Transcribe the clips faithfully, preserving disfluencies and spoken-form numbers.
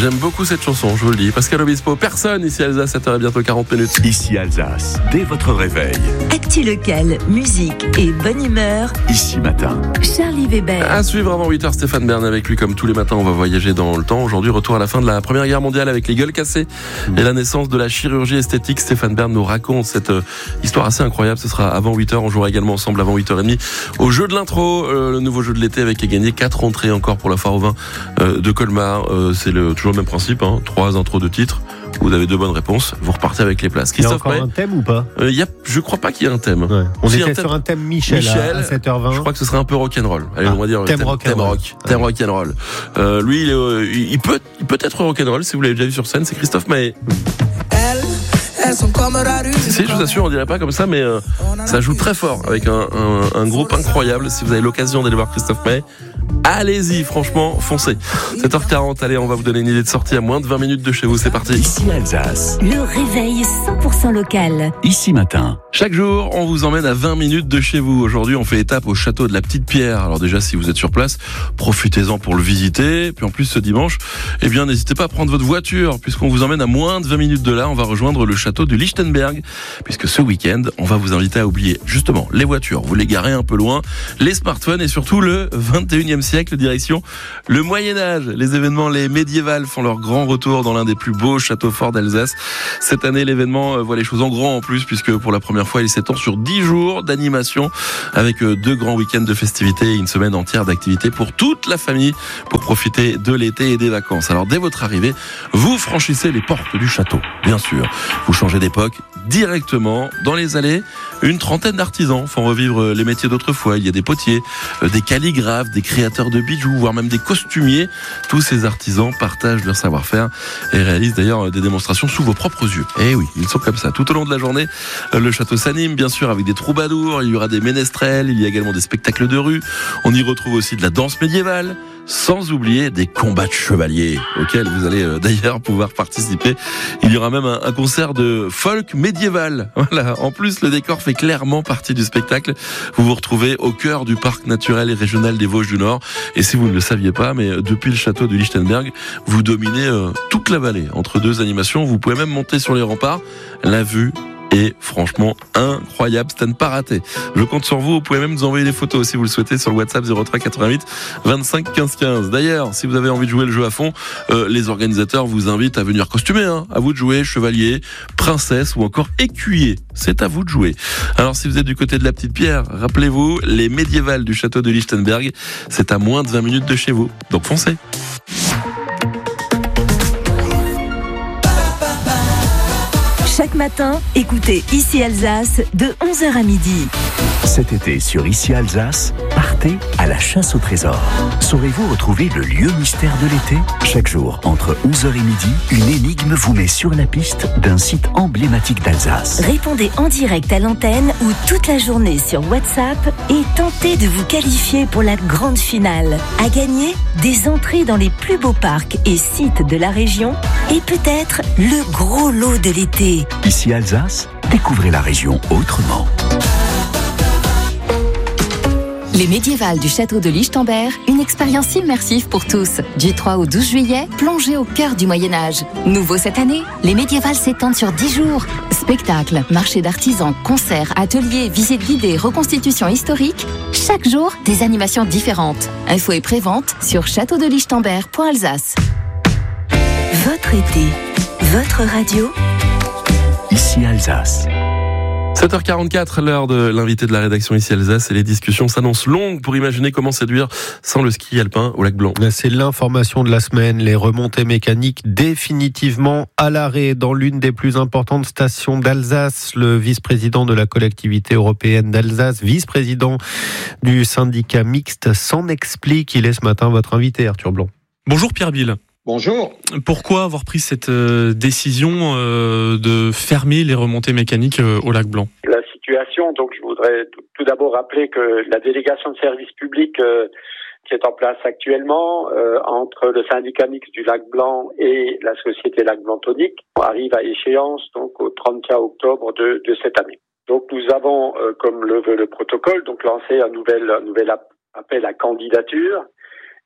J'aime beaucoup cette chanson, je vous le dis. Pascal Obispo, personne ici à Alsace, sept heures et bientôt quarante minutes. Ici Alsace, dès votre réveil. Actu local, musique et bonne humeur. Ici matin. Charlie Weber. À suivre avant huit heures, Stéphane Bern avec lui comme tous les matins. On va voyager dans le temps. Aujourd'hui, retour à la fin de la Première Guerre mondiale avec les gueules cassées et la naissance de la chirurgie esthétique. Stéphane Bern nous raconte cette euh, histoire assez incroyable. Ce sera avant huit heures. On jouera également ensemble avant huit heures trente au jeu de l'intro, euh, le nouveau jeu de l'été avec qui a gagné quatre entrées encore pour la foire au vin euh, de Colmar. Euh, c'est le, toujours le même principe, hein, trois intros de titres. Vous avez deux bonnes réponses, vous repartez avec les places. Christophe, il y a May, encore un thème ou pas euh, y a, Je crois pas qu'il y ait un thème. Ouais. On si était un sur un thème Michel, Michel à sept heures vingt. Je crois que ce serait un peu rock'n'roll. Allez, ah, on va dire thème, thème, rock, thème rock, thème rock'n'roll. Euh, lui, il, est, euh, il peut, il peut être rock'n'roll si vous l'avez déjà vu sur scène. C'est Christophe May. Si, je vous assure, on dirait pas comme ça, mais euh, ça joue très fort avec un, un, un groupe incroyable. Si vous avez l'occasion d'aller voir Christophe May, allez-y, franchement, foncez. sept heures quarante, allez, on va vous donner une idée de sortie à moins de vingt minutes de chez vous, c'est parti. Ici Alsace. Le réveil cent pour cent local. Ici matin. Chaque jour, on vous emmène à vingt minutes de chez vous. Aujourd'hui, on fait étape au château de la Petite Pierre. Alors déjà, si vous êtes sur place, profitez-en pour le visiter. Puis en plus, ce dimanche, eh bien, n'hésitez pas à prendre votre voiture, puisqu'on vous emmène à moins de vingt minutes de là. On va rejoindre le château de Lichtenberg, puisque ce week-end, on va vous inviter à oublier justement les voitures. Vous les garez un peu loin, les smartphones et surtout le vingt et unième siècle, direction le Moyen-Âge. Les événements, les médiévals font leur grand retour dans l'un des plus beaux châteaux forts d'Alsace. Cette année, l'événement voit les choses en grand en plus, puisque pour la première fois, il s'étend sur dix jours d'animation avec deux grands week-ends de festivités et une semaine entière d'activités pour toute la famille pour profiter de l'été et des vacances. Alors, dès votre arrivée, vous franchissez les portes du château, bien sûr. Vous changez d'époque directement dans les allées. Une trentaine d'artisans font revivre les métiers d'autrefois. Il y a des potiers, des calligraphes, des créateurs de bijoux, voire même des costumiers. Tous ces artisans partagent leur savoir-faire et réalisent d'ailleurs des démonstrations sous vos propres yeux. Et oui, ils sont comme ça. Tout au long de la journée, le château s'anime, bien sûr, avec des troubadours. Il y aura des ménestrels, il y a également des spectacles de rue. On y retrouve aussi de la danse médiévale, sans oublier des combats de chevaliers auxquels vous allez euh, d'ailleurs pouvoir participer. Il y aura même un, un concert de folk médiéval. Voilà. En plus, le décor fait clairement partie du spectacle. Vous vous retrouvez au cœur du parc naturel et régional des Vosges du Nord. Et si vous ne le saviez pas, mais euh, depuis le château de Lichtenberg, vous dominez euh, toute la vallée. Entre deux animations, vous pouvez même monter sur les remparts. La vue est franchement incroyable, c'est à ne pas rater. Je compte sur vous, vous pouvez même nous envoyer des photos si vous le souhaitez sur le WhatsApp zéro trois quatre-vingt-huit vingt-cinq quinze quinze. D'ailleurs, si vous avez envie de jouer le jeu à fond, euh, les organisateurs vous invitent à venir costumer, hein. À vous de jouer, chevalier, princesse ou encore écuyer. C'est à vous de jouer. Alors si vous êtes du côté de la Petite Pierre, rappelez-vous, les médiévales du château de Lichtenberg, c'est à moins de vingt minutes de chez vous. Donc foncez. Chaque matin, écoutez Ici Alsace de onze heures à midi. Cet été sur Ici Alsace, partez à la chasse au trésor. Saurez-vous retrouver le lieu mystère de l'été ? Chaque jour, entre onze heures et midi, une énigme vous met sur la piste d'un site emblématique d'Alsace. Répondez en direct à l'antenne ou toute la journée sur WhatsApp et tentez de vous qualifier pour la grande finale. À gagner, des entrées dans les plus beaux parcs et sites de la région et peut-être le gros lot de l'été. Ici Alsace, découvrez la région autrement. Les médiévales du château de Lichtenberg, une expérience immersive pour tous. Du trois au douze juillet, plongez au cœur du Moyen-Âge. Nouveau cette année, les médiévales s'étendent sur dix jours. Spectacles, marchés d'artisans, concerts, ateliers, visites guidées, reconstitutions historiques. Chaque jour, des animations différentes. Info et prévente sur château de lichtenberg point alsace. Votre été, votre radio. Ici Alsace. sept heures quarante-quatre, l'heure de l'invité de la rédaction Ici Alsace, et les discussions s'annoncent longues pour imaginer comment séduire sans le ski alpin au lac Blanc. C'est l'information de la semaine, les remontées mécaniques définitivement à l'arrêt dans l'une des plus importantes stations d'Alsace. Le vice-président de la collectivité européenne d'Alsace, vice-président du syndicat mixte, s'en explique. Il est ce matin votre invité, Arthur Blanc. Bonjour Pierre Bill. Bonjour. Pourquoi avoir pris cette euh, décision euh, de fermer les remontées mécaniques euh, au lac Blanc ? La situation, donc je voudrais tout, tout d'abord rappeler que la délégation de service public euh, qui est en place actuellement euh, entre le syndicat mixte du lac Blanc et la société Lac Blanc Tonique arrive à échéance donc au trente et un octobre de, de cette année. Donc nous avons, euh, comme le veut le protocole, donc lancé un nouvel, un nouvel appel à candidature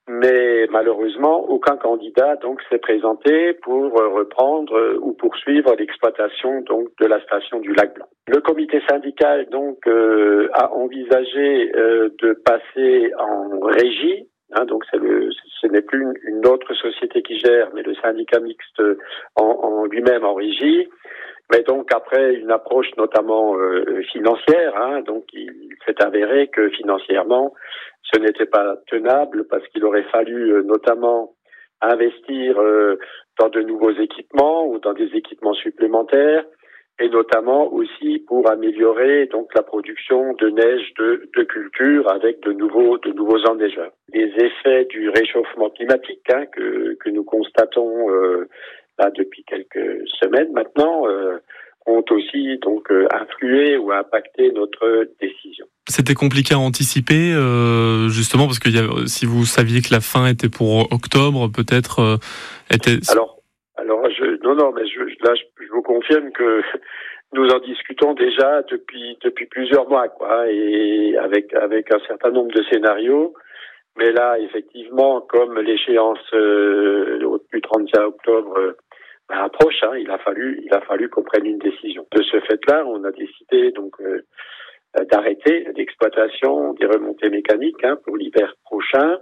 Mais malheureusement, aucun candidat donc s'est présenté pour reprendre ou poursuivre l'exploitation donc de la station du Lac Blanc. Le comité syndical donc euh, a envisagé euh, de passer en régie. Hein, donc c'est le, ce n'est plus une, une autre société qui gère, mais le syndicat mixte en, en lui-même en régie. Mais donc après une approche notamment euh, financière, hein, donc il s'est avéré que financièrement ce n'était pas tenable parce qu'il aurait fallu euh, notamment investir euh, dans de nouveaux équipements ou dans des équipements supplémentaires et notamment aussi pour améliorer donc la production de neige de, de culture avec de nouveaux de nouveaux enneigeurs. Les effets du réchauffement climatique hein, que que nous constatons euh, là depuis quelques semaines maintenant euh, ont aussi donc euh, influé ou impacté notre décision. C'était compliqué à anticiper, euh, justement parce que y a, si vous saviez que la fin était pour octobre, peut-être euh, était. Alors, alors je, non, non, mais je, là, je, je vous confirme que nous en discutons déjà depuis depuis plusieurs mois, quoi, et avec avec un certain nombre de scénarios. Mais là, effectivement, comme l'échéance euh, du trente et un octobre euh, ben, approche, hein, il a fallu il a fallu qu'on prenne une décision. De ce fait-là, on a décidé donc. Euh, d'arrêter l'exploitation des remontées mécaniques hein, pour l'hiver prochain,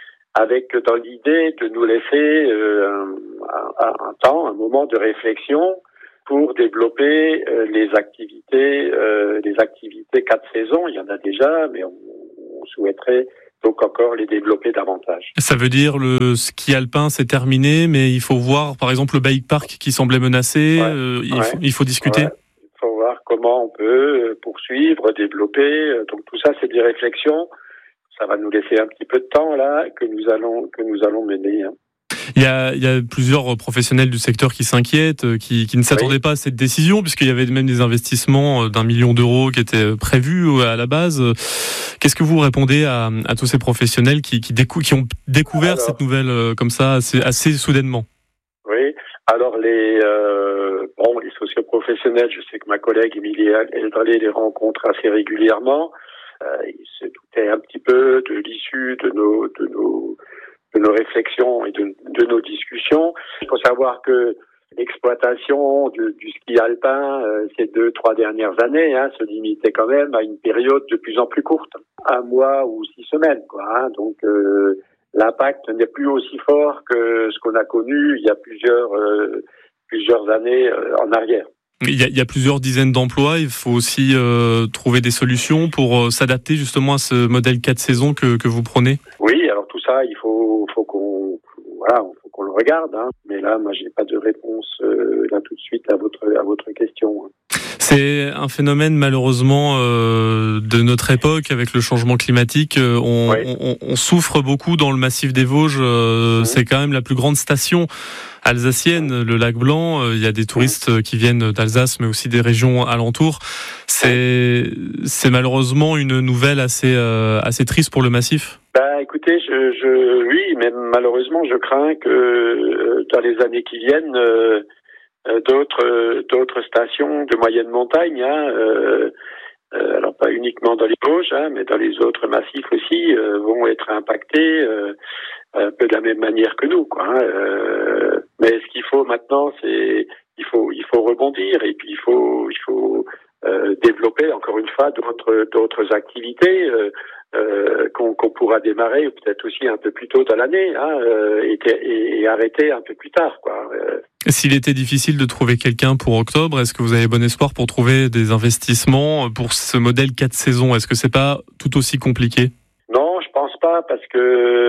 avec dans l'idée de nous laisser euh, un, un, un temps, un moment de réflexion pour développer euh, les activités, euh, les activités quatre saisons. Il y en a déjà, mais on, on souhaiterait donc encore les développer davantage. Ça veut dire le ski alpin c'est terminé, mais il faut voir par exemple le bike park qui semblait menacé. Ouais, euh, il, ouais, faut, il faut discuter. Ouais. Faut voir comment on peut poursuivre, développer. Donc tout ça, c'est des réflexions. Ça va nous laisser un petit peu de temps là que nous allons que nous allons mener. Il y a, il y a plusieurs professionnels du secteur qui s'inquiètent, qui, qui ne s'attendaient oui. pas à cette décision, puisqu'il y avait même des investissements d'un million d'euros qui étaient prévus à la base. Qu'est-ce que vous répondez à, à tous ces professionnels qui, qui, décou- qui ont découvert Alors, cette nouvelle comme ça assez, assez soudainement? Oui. Alors les euh, bon les socioprofessionnels, je sais que ma collègue Émilie Eldralé les rencontre assez régulièrement. Euh, ils se doutaient un petit peu de l'issue de nos de nos de nos réflexions et de, de nos discussions. Il faut savoir que l'exploitation du, du ski alpin euh, ces deux trois dernières années hein, se limitait quand même à une période de plus en plus courte, un mois ou six semaines quoi. Hein, donc euh, l'impact n'est plus aussi fort que ce qu'on a connu il y a plusieurs euh, plusieurs années euh, en arrière. Il y, a, il y a plusieurs dizaines d'emplois. Il faut aussi euh, trouver des solutions pour euh, s'adapter justement à ce modèle quatre saisons que, que vous prenez. Oui, alors tout ça, il faut, faut qu'on, voilà, faut qu'on le regarde. Hein. Mais là, moi, j'ai pas de réponse euh, là tout de suite à votre à votre question. C'est un phénomène malheureusement euh, de notre époque avec le changement climatique. Euh, on, oui. on, on souffre beaucoup dans le massif des Vosges. Euh, mmh. C'est quand même la plus grande station alsacienne, le Lac Blanc. Il y a des touristes qui viennent d'Alsace, mais aussi des régions alentours. C'est, c'est malheureusement une nouvelle assez, euh, assez triste pour le massif. Bah, écoutez, je, je, oui, mais malheureusement, je crains que euh, dans les années qui viennent, euh, d'autres, d'autres stations de moyenne montagne, hein, euh, euh, alors pas uniquement dans les Vosges, hein, mais dans les autres massifs aussi, euh, vont être impactées. Euh, un peu de la même manière que nous, quoi. Hein. Euh, mais ce qu'il faut maintenant, c'est il faut il faut rebondir et puis il faut il faut euh, développer encore une fois d'autres d'autres activités euh, euh, qu'on, qu'on pourra démarrer peut-être aussi un peu plus tôt dans l'année, hein, euh, et, et, et arrêter un peu plus tard, quoi. Euh, S'il était difficile de trouver quelqu'un pour octobre, est-ce que vous avez bon espoir pour trouver des investissements pour ce modèle quatre saisons? Est-ce que c'est pas tout aussi compliqué? Non, je pense pas, parce que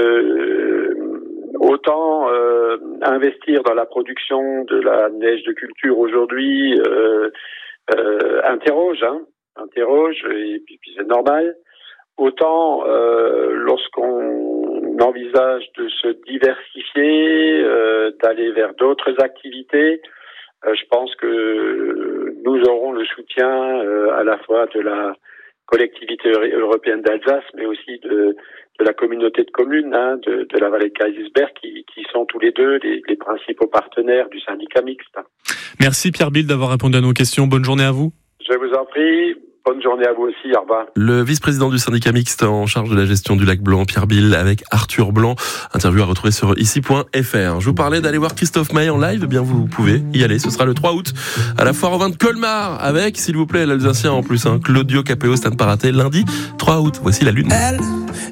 euh, autant euh, investir dans la production de la neige de culture aujourd'hui euh, euh, interroge, hein, interroge, et puis, puis c'est normal. Autant euh, lorsqu'on envisage de se diversifier, euh, d'aller vers d'autres activités, euh, je pense que nous aurons le soutien euh, à la fois de la collectivité européenne d'Alsace, mais aussi de, de la communauté de communes, hein, de, de la vallée de Kaysersberg, qui, qui sont tous les deux les, les principaux partenaires du syndicat mixte. Merci Pierre Bild d'avoir répondu à nos questions. Bonne journée à vous. Je vous en prie. bonne journée à vous aussi, au revoir. Le vice-président du syndicat mixte en charge de la gestion du lac Blanc, Pierre Bill, avec Arthur Blanc. Interview à retrouver sur ici point f r. Je vous parlais d'aller voir Christophe Maé en live, eh bien vous pouvez y aller. Ce sera le trois août à la foire au vin de Colmar avec, s'il vous plaît, l'Alsacien en plus, hein, Claudio Capéo, Stan Paraté, lundi trois août. Voici la lune.